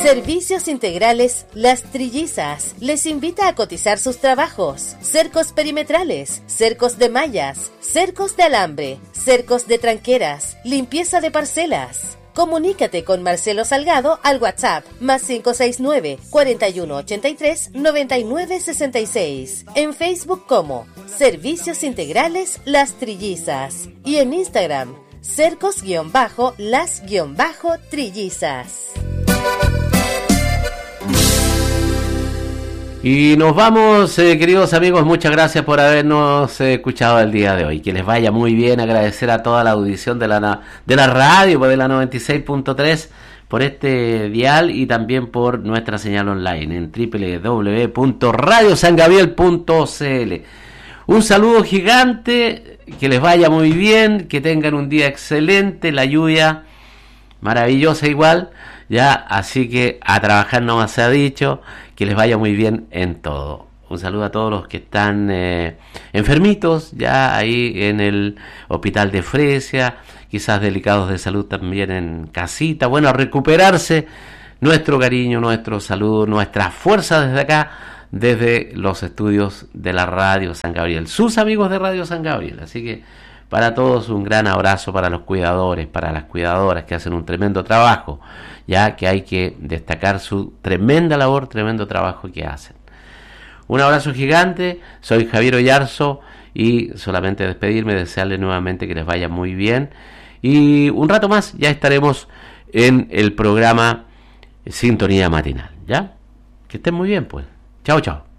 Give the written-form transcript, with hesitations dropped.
Servicios Integrales Las Trillizas les invita a cotizar sus trabajos. Cercos perimetrales, cercos de mallas, cercos de alambre, cercos de tranqueras, limpieza de parcelas. Comunícate con Marcelo Salgado al WhatsApp +569 4183 9966. En Facebook como Servicios Integrales Las Trillizas y en Instagram cercos-las-trillizas. Y nos vamos, queridos amigos, muchas gracias por habernos escuchado el día de hoy. Que les vaya muy bien, agradecer a toda la audición de la radio, de la 96.3, por este dial y también por nuestra señal online en www.radiosangabriel.cl. Un saludo gigante, que les vaya muy bien, que tengan un día excelente, la lluvia maravillosa igual, ya, así que a trabajar nomás se ha dicho. Que les vaya muy bien en todo. Un saludo a todos los que están enfermitos, ya ahí en el hospital de Fresia, quizás delicados de salud también en casita. Bueno, a recuperarse. Nuestro cariño, nuestro saludo, nuestra fuerza desde acá, desde los estudios de la Radio San Gabriel. Sus amigos de Radio San Gabriel. Así que para todos un gran abrazo, para los cuidadores, para las cuidadoras que hacen un tremendo trabajo, ya que hay que destacar su tremenda labor, tremendo trabajo que hacen. Un abrazo gigante, soy Javier Oyarzo y solamente despedirme, desearles nuevamente que les vaya muy bien y un rato más ya estaremos en el programa Sintonía Matinal, ¿ya? Que estén muy bien pues. Chao, chao.